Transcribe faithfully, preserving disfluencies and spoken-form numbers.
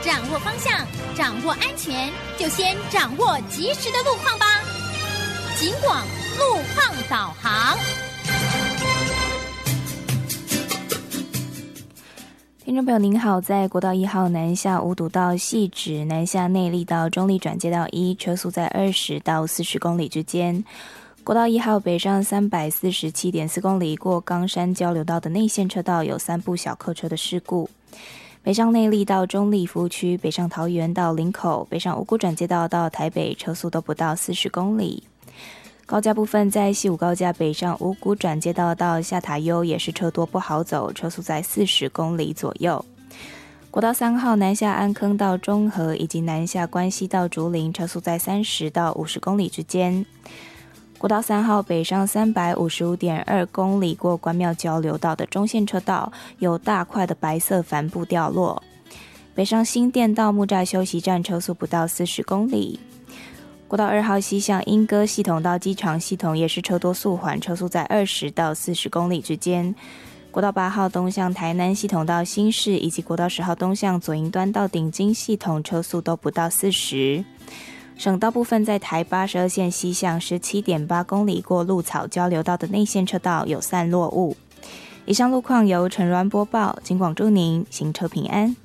掌握方向，掌握安全，就先掌握及时的路况吧。警广路况导航。 听众朋友您好，在国道一号南下五堵到汐止，南下内壢到中壢转接道一，车速在二十到四十公里之间。国道一号北上三百四十七点四公里，过冈山交流道的内线车道有三部小客车的事故。北上内壢到中壢服务区，北上桃园到林口，北上五股转接道到台北，车速都不到四十公里。高架部分，在西武高架北上五股转接道到下塔悠也是车多不好走，车速在四十公里左右。国道三号南下安坑到中和，以及南下关西到竹林，车速在三十到五十公里之间。国道三号北上三百五十五点二公里，过关庙交流道的中线车道有大块的白色帆布掉落。北上新店到木栅休息站，车速不到四十公里。国道二号西向莺歌系统到机场系统也是车多速缓，车速在二十到四十公里之间。国道八号东向台南系统到新市，以及国道十号东向左营端到顶金系统，车速都不到四十。省道部分，在台八十二线西向 十七点八公里，过鹿草交流道的内线车道有散落雾。以上路况由陈鸾播报，警广祝您行车平安。